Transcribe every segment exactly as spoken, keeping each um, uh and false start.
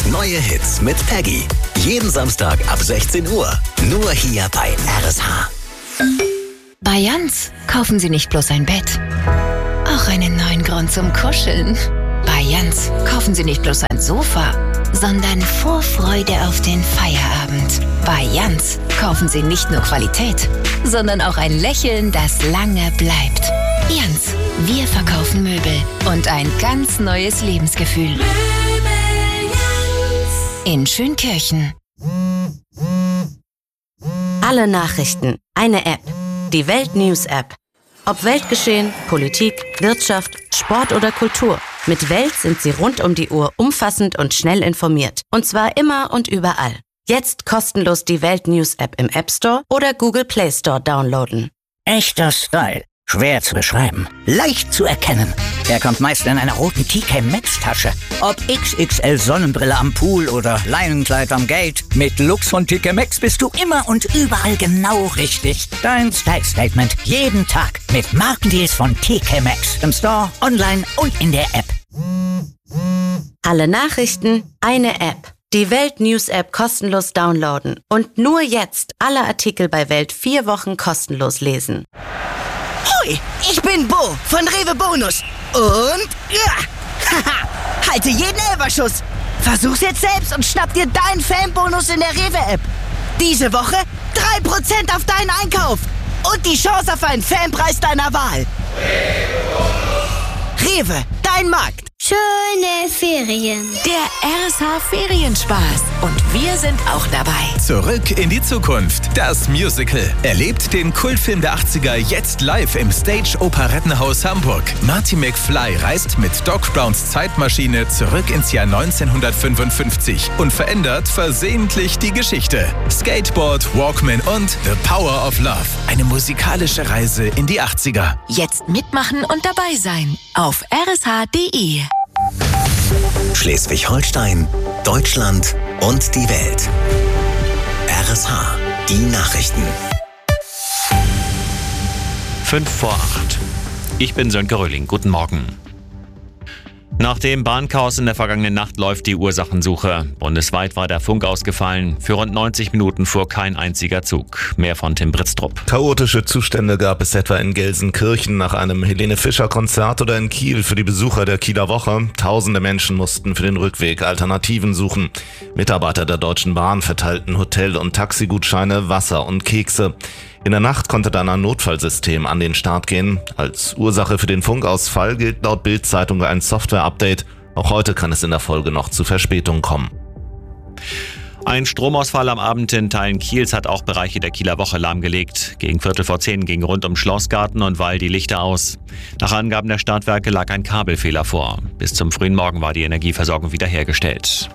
Neue Hits mit Peggy. Jeden Samstag ab sechzehn Uhr. Nur hier bei R S H. Bei Jans kaufen Sie nicht bloß ein Bett, auch einen neuen Grund zum Kuscheln. Bei Jans kaufen Sie nicht bloß ein Sofa, sondern Vorfreude auf den Feierabend. Bei Jans kaufen Sie nicht nur Qualität, sondern auch ein Lächeln, das lange bleibt. Jans, wir verkaufen Möbel und ein ganz neues Lebensgefühl. Möbel Jans in Schönkirchen. Alle Nachrichten, eine App. Die Welt News App. Ob Weltgeschehen, Politik, Wirtschaft, Sport oder Kultur. Mit Welt sind Sie rund um die Uhr umfassend und schnell informiert. Und zwar immer und überall. Jetzt kostenlos die Welt News App im App Store oder Google Play Store downloaden. Echter Style. Schwer zu beschreiben. Leicht zu erkennen. Er kommt meist in einer roten T K Maxx Tasche. Ob X X L Sonnenbrille am Pool oder Leinenkleid am Gate. Mit Looks von T K Maxx bist du immer und überall genau richtig. Dein Style Statement. Jeden Tag. Mit Markendeals von T K Maxx. Im Store, online und in der App. Alle Nachrichten, eine App. Die Welt News App kostenlos downloaden. Und nur jetzt alle Artikel bei Welt vier Wochen kostenlos lesen. Hoi, ich bin Bo von Rewe Bonus. Und ja, haha, halte jeden Elferschuss. Versuch's jetzt selbst und schnapp dir deinen Fanbonus in der Rewe-App. Diese Woche drei Prozent auf deinen Einkauf. Und die Chance auf einen Fanpreis deiner Wahl. Rewe, dein Markt. Schöne Ferien. Der R S H Ferienspaß. Und wir sind auch dabei. Zurück in die Zukunft. Das Musical. Erlebt den Kultfilm der achtziger jetzt live im Stage Operettenhaus Hamburg. Marty McFly reist mit Doc Browns Zeitmaschine zurück ins Jahr neunzehnhundertfünfundfünfzig und verändert versehentlich die Geschichte. Skateboard, Walkman und The Power of Love. Eine musikalische Reise in die achtziger. Jetzt mitmachen und dabei sein. Auf r s h punkt d e. Schleswig-Holstein, Deutschland und die Welt. R S H, die Nachrichten. Fünf vor acht. Ich bin Sönke Röhling. Guten Morgen. Nach dem Bahnchaos in der vergangenen Nacht läuft die Ursachensuche. Bundesweit war der Funk ausgefallen. Für rund neunzig Minuten fuhr kein einziger Zug. Mehr von Tim Britztrup. Chaotische Zustände gab es etwa in Gelsenkirchen nach einem Helene-Fischer-Konzert oder in Kiel für die Besucher der Kieler Woche. Tausende Menschen mussten für den Rückweg Alternativen suchen. Mitarbeiter der Deutschen Bahn verteilten Hotel- und Taxigutscheine, Wasser und Kekse. In der Nacht konnte dann ein Notfallsystem an den Start gehen. Als Ursache für den Funkausfall gilt laut Bild-Zeitung ein Software-Update. Auch heute kann es in der Folge noch zu Verspätungen kommen. Ein Stromausfall am Abend in Teilen Kiels hat auch Bereiche der Kieler Woche lahmgelegt. Gegen Viertel vor zehn ging rund um Schlossgarten und Weil die Lichter aus. Nach Angaben der Stadtwerke lag ein Kabelfehler vor. Bis zum frühen Morgen war die Energieversorgung wiederhergestellt.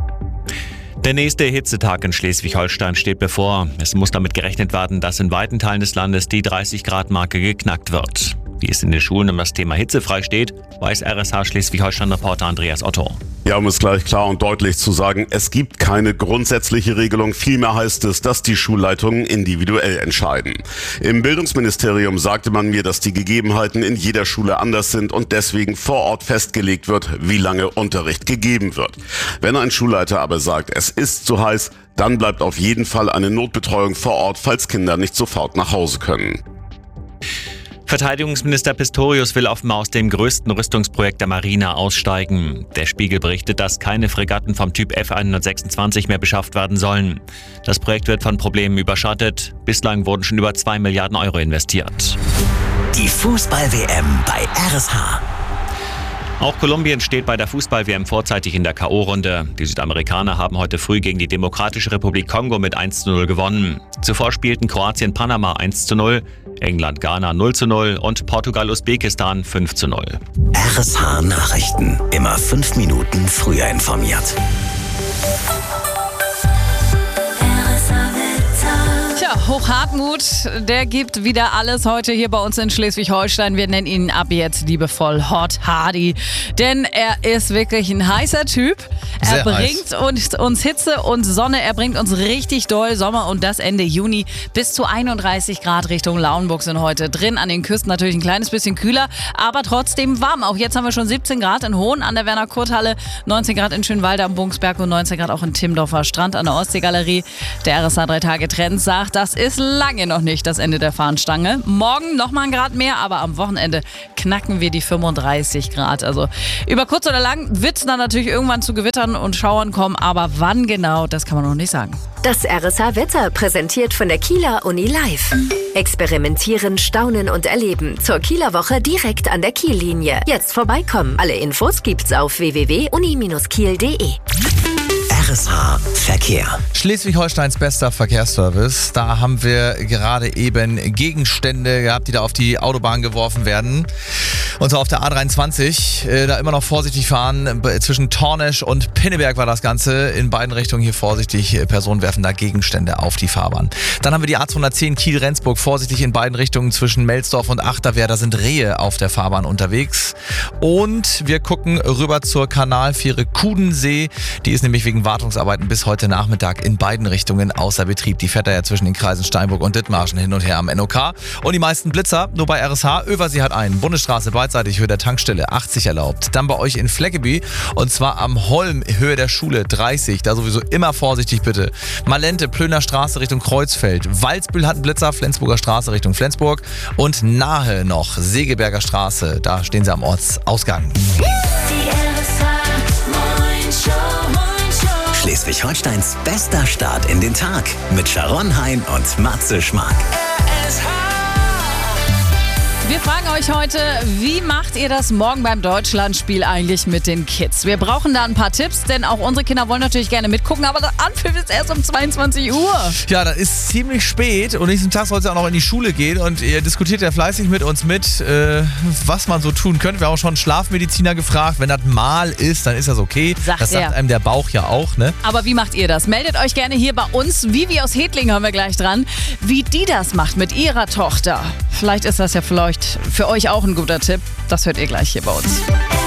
Der nächste Hitzetag in Schleswig-Holstein steht bevor. Es muss damit gerechnet werden, dass in weiten Teilen des Landes die dreißig Grad Marke geknackt wird. Wie es in den Schulen um das Thema hitzefrei steht, weiß R S H Schleswig-Holstein-Reporter Andreas Otto. Ja, um es gleich klar und deutlich zu sagen, es gibt keine grundsätzliche Regelung. Vielmehr heißt es, dass die Schulleitungen individuell entscheiden. Im Bildungsministerium sagte man mir, dass die Gegebenheiten in jeder Schule anders sind und deswegen vor Ort festgelegt wird, wie lange Unterricht gegeben wird. Wenn ein Schulleiter aber sagt, es ist zu heiß, dann bleibt auf jeden Fall eine Notbetreuung vor Ort, falls Kinder nicht sofort nach Hause können. Verteidigungsminister Pistorius will offenbar aus dem größten Rüstungsprojekt der Marine aussteigen. Der Spiegel berichtet, dass keine Fregatten vom Typ F hundertsechsundzwanzig mehr beschafft werden sollen. Das Projekt wird von Problemen überschattet. Bislang wurden schon über zwei Milliarden Euro investiert. Die Fußball-W M bei R S H. Auch Kolumbien steht bei der Fußball-W M vorzeitig in der K O-Runde. Die Südamerikaner haben heute früh gegen die Demokratische Republik Kongo mit eins zu null gewonnen. Zuvor spielten Kroatien Panama eins zu null, England Ghana null zu null und Portugal Usbekistan fünf zu null. R S H Nachrichten. Immer fünf Minuten früher informiert. Tja, Hochhartmut, der gibt wieder alles heute hier bei uns in Schleswig-Holstein. Wir nennen ihn ab jetzt liebevoll Hot Hardy, denn er ist wirklich ein heißer Typ. Er Sehr bringt uns, uns Hitze und Sonne, er bringt uns richtig doll Sommer und das Ende Juni. Bis zu einunddreißig Grad Richtung Lauenburg sind heute drin. An den Küsten natürlich ein kleines bisschen kühler, aber trotzdem warm. Auch jetzt haben wir schon siebzehn Grad in Hohn an der Werner-Kurt-Halle, neunzehn Grad in Schönwalde am Bungsberg und neunzehn Grad auch in Timmendorfer Strand an der Ostseegalerie. Der R S A drei Tage Trend sagt, das ist lange noch nicht das Ende der Fahnenstange. Morgen nochmal ein Grad mehr, aber am Wochenende knacken wir die fünfunddreißig Grad. Also über kurz oder lang wird es dann natürlich irgendwann zu Gewittern und Schauern kommen, aber wann genau, das kann man noch nicht sagen. Das R S A-Wetter präsentiert von der Kieler Uni Live. Experimentieren, staunen und erleben. Zur Kieler Woche direkt an der Kiellinie. Jetzt vorbeikommen. Alle Infos gibt's auf w w w punkt uni Bindestrich kiel punkt de. R S H Verkehr. Schleswig-Holsteins bester Verkehrsservice. Da haben wir gerade eben Gegenstände gehabt, die da auf die Autobahn geworfen werden. Und zwar auf der A dreiundzwanzig. Äh, da immer noch vorsichtig fahren. Zwischen Tornesch und Pinneberg war das Ganze. In beiden Richtungen hier vorsichtig. Personen werfen da Gegenstände auf die Fahrbahn. Dann haben wir die A zweihundertzehn Kiel-Rendsburg. Vorsichtig in beiden Richtungen zwischen Melsdorf und Achterwehr. Da sind Rehe auf der Fahrbahn unterwegs. Und wir gucken rüber zur Kanalfähre Kudensee. Die ist nämlich wegen Wartungsarbeiten bis heute Nachmittag in beiden Richtungen außer Betrieb. Die fährt da ja zwischen den Kreisen Steinburg und Dithmarschen hin und her am N O K. Und die meisten Blitzer nur bei R S H. Översee hat einen. Bundesstraße beidseitig Höhe der Tankstelle achtzig erlaubt. Dann bei euch in Fleckeby und zwar am Holm Höhe der Schule dreißig. Da sowieso immer vorsichtig bitte. Malente, Plöner Straße Richtung Kreuzfeld. Walzbühl hat einen Blitzer, Flensburger Straße Richtung Flensburg. Und nahe noch Segeberger Straße. Da stehen sie am Ortsausgang. Schleswig-Holsteins bester Start in den Tag mit Sharon Hein und Matze Schmark. Wir fragen euch heute, wie macht ihr das morgen beim Deutschlandspiel eigentlich mit den Kids? Wir brauchen da ein paar Tipps, denn auch unsere Kinder wollen natürlich gerne mitgucken, aber der Anpfiff ist erst um zweiundzwanzig Uhr. Ja, das ist ziemlich spät und nächsten Tag soll es ja auch noch in die Schule gehen und ihr diskutiert ja fleißig mit uns mit, äh, was man so tun könnte. Wir haben auch schon einen Schlafmediziner gefragt, wenn das mal ist, dann ist das okay. Sagt das sagt er. einem der Bauch ja auch, ne? Aber wie macht ihr das? Meldet euch gerne hier bei uns. Vivi aus Hedling haben wir gleich dran, wie die das macht mit ihrer Tochter. Vielleicht ist das ja vielleicht für euch auch ein guter Tipp. Das hört ihr gleich hier bei uns.